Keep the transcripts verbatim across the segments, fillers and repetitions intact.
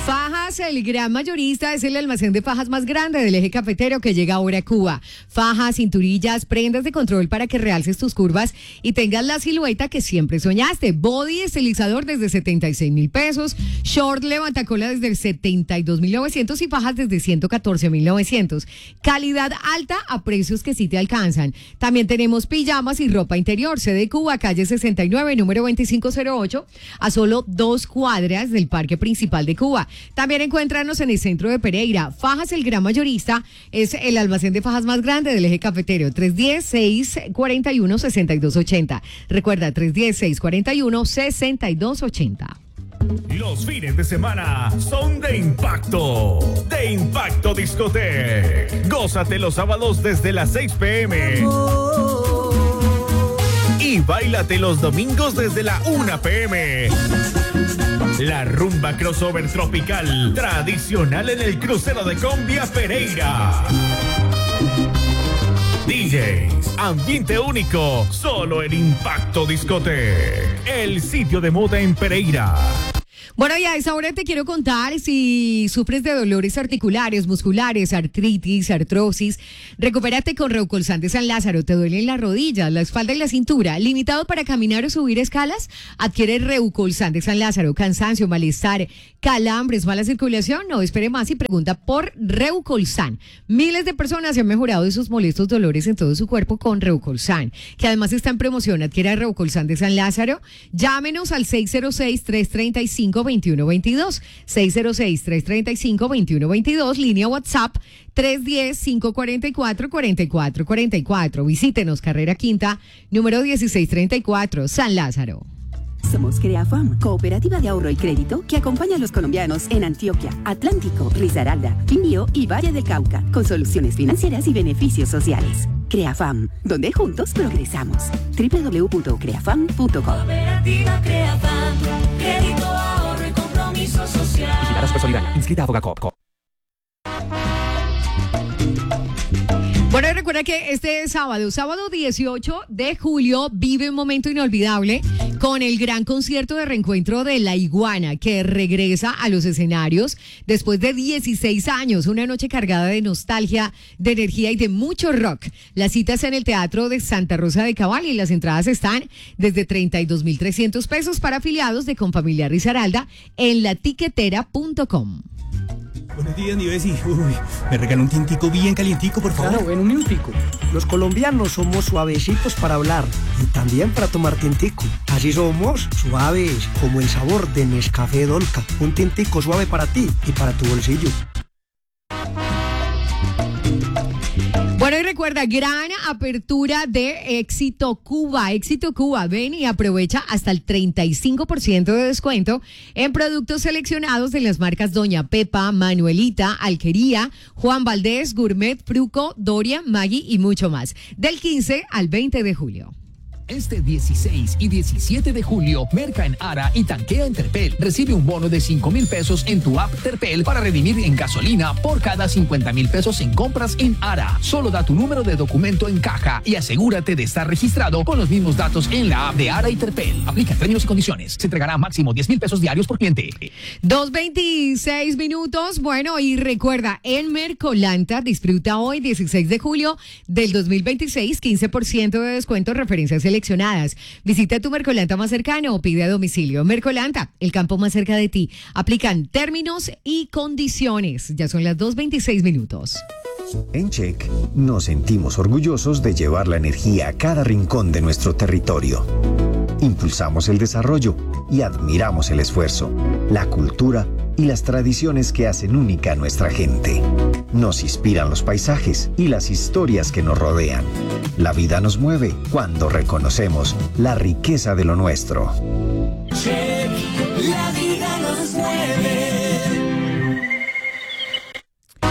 Fajas, el gran mayorista, es el almacén de fajas más grande del eje cafetero que llega ahora a Cuba. Fajas, cinturillas, prendas de control para que realces tus curvas y tengas la silueta que siempre soñaste. Body estilizador desde setenta y seis mil pesos, short levantacola desde setenta y dos mil novecientos y fajas desde ciento catorce mil novecientos. Calidad alta a precios que sí te alcanzan. También tenemos pijamas y ropa interior. Sede Cuba, calle sesenta y nueve, número veinticinco cero ocho, a solo dos cuadras del Parque Principal de Cuba. También encuéntranos en el centro de Pereira. Fajas, el gran mayorista, es el almacén de fajas más grande del eje cafetero. tres uno cero, seis cuatro uno, seis dos ocho cero. Recuerda, tres uno cero, seis cuatro uno, seis dos ocho cero. Los fines de semana son de impacto. De Impacto Discotec. Gózate los sábados desde las seis pm. Y báilate los domingos desde la una pm. La rumba crossover tropical, tradicional en el crucero de Combia Pereira. D Js, ambiente único, solo en Impacto Discotec, el sitio de moda en Pereira. Bueno, y a esa hora te quiero contar si sufres de dolores articulares, musculares, artritis, artrosis. Recupérate con Reucolsan de San Lázaro. ¿Te duelen las rodillas, la espalda y la cintura? ¿Limitado para caminar o subir escalas? Adquiere Reucolsan de San Lázaro. Cansancio, malestar, calambres, mala circulación. No espere más y pregunta por Reucolsan. Miles de personas se han mejorado de sus molestos dolores en todo su cuerpo con Reucolsan, que además está en promoción. Adquiere Reucolsan de San Lázaro. Llámenos al seis cero seis, tres tres cinco, dos uno dos dos, seis cero seis, tres tres cinco, dos uno dos dos, línea WhatsApp tres uno cero, cinco cuatro cuatro, cuatro cuatro cuatro cuatro. Visítenos, Carrera Quinta, número dieciséis treinta y cuatro, San Lázaro. Somos CreaFam, cooperativa de ahorro y crédito que acompaña a los colombianos en Antioquia, Atlántico, Risaralda, Quindío y Valle del Cauca, con soluciones financieras y beneficios sociales. CreaFam, donde juntos progresamos. doble u doble u doble u punto creafam punto com. Cooperativa CreaFam, crédito, ahorro y compromiso social. Vigilada Supersolidaria, inscrita a Fogacop. Bueno, recuerda que este sábado, sábado dieciocho de julio, vive un momento inolvidable con el gran concierto de reencuentro de La Iguana, que regresa a los escenarios después de dieciséis años. Una noche cargada de nostalgia, de energía y de mucho rock. Las citas en el Teatro de Santa Rosa de Cabal y las entradas están desde treinta y dos mil trescientos pesos para afiliados de Confamiliar Risaralda en la tiquetera punto com. Buenos días, mi Bessie. Uy, me regaló un tintico bien calientico, por favor. Claro, en un minutico. Los colombianos somos suavecitos para hablar y también para tomar tintico. Así somos suaves, como el sabor de Nescafé Dolca. Un tintico suave para ti y para tu bolsillo. Bueno, y recuerda, gran apertura de Éxito Cuba. Éxito Cuba, ven y aprovecha hasta el treinta y cinco por ciento de descuento en productos seleccionados de las marcas Doña Pepa, Manuelita, Alquería, Juan Valdés, Gourmet, Fruco, Doria, Maggi y mucho más. Del quince al veinte de julio. Este dieciséis y diecisiete de julio, merca en Ara y tanquea en Terpel. Recibe un bono de cinco mil pesos en tu app Terpel para redimir en gasolina por cada cincuenta mil pesos en compras en Ara. Solo da tu número de documento en caja y asegúrate de estar registrado con los mismos datos en la app de Ara y Terpel. Aplica términos y condiciones. Se entregará máximo diez mil pesos diarios por cliente. dos veintiséis minutos. Bueno, y recuerda, en Mercolanta disfruta hoy, dieciséis de julio del dos mil veintiséis, quince por ciento de descuento en referencias seleccionadas. Visita tu Mercolanta más cercano o pide a domicilio. Mercolanta, el campo más cerca de ti. Aplican términos y condiciones. Ya son las dos veintiséis minutos. En Check nos sentimos orgullosos de llevar la energía a cada rincón de nuestro territorio. Impulsamos el desarrollo y admiramos el esfuerzo, la cultura y las tradiciones que hacen única a nuestra gente. Nos inspiran los paisajes y las historias que nos rodean. La vida nos mueve cuando reconocemos la riqueza de lo nuestro. Check, la vida nos mueve.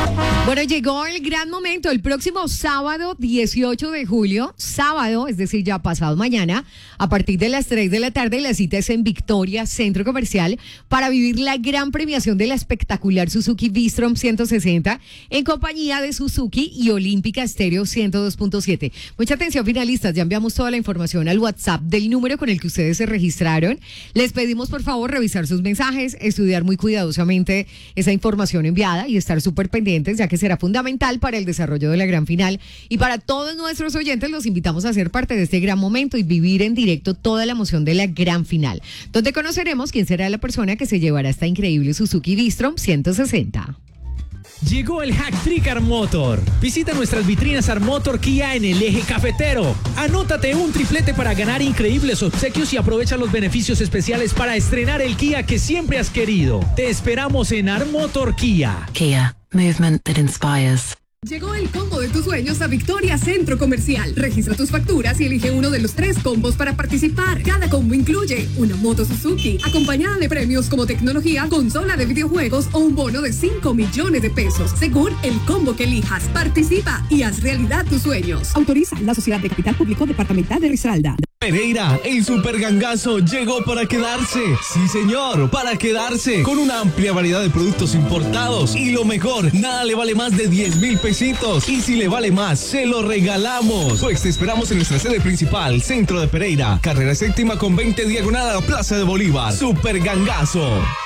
Bueno, llegó el gran momento. El próximo sábado dieciocho de julio, sábado, es decir, ya pasado mañana, a partir de las tres de la tarde, la cita es en Victoria, Centro Comercial, para vivir la gran premiación de la espectacular Suzuki V-Strom ciento sesenta en compañía de Suzuki y Olímpica Stereo ciento dos punto siete. Mucha atención, finalistas. Ya enviamos toda la información al WhatsApp del número con el que ustedes se registraron. Les pedimos, por favor, revisar sus mensajes, estudiar muy cuidadosamente esa información enviada y estar súper pendientes, ya que será fundamental para el desarrollo de la gran final. Y para todos nuestros oyentes los invitamos a ser parte de este gran momento y vivir en directo toda la emoción de la gran final, donde conoceremos quién será la persona que se llevará esta increíble Suzuki V-Strom ciento sesenta. Llegó el Hack Trick Armotor. Visita nuestras vitrinas Armotor Kia en el eje cafetero. Anótate un triplete para ganar increíbles obsequios y aprovecha los beneficios especiales para estrenar el Kia que siempre has querido. Te esperamos en Armotor Kia. Kia, movement that inspires. Llegó el combo de tus sueños a Victoria Centro Comercial. Registra tus facturas y elige uno de los tres combos para participar. Cada combo incluye una moto Suzuki, acompañada de premios como tecnología, consola de videojuegos o un bono de cinco millones de pesos, según el combo que elijas. Participa y haz realidad tus sueños. Autoriza la Sociedad de Capital Público Departamental de Risaralda. Pereira, el super gangazo llegó para quedarse. Sí, señor, para quedarse. Con una amplia variedad de productos importados. Y lo mejor, nada le vale más de diez mil pesitos. Y si le vale más, se lo regalamos. Pues te esperamos en nuestra sede principal, Centro de Pereira. Carrera séptima con veinte diagonal a la Plaza de Bolívar. Super gangazo.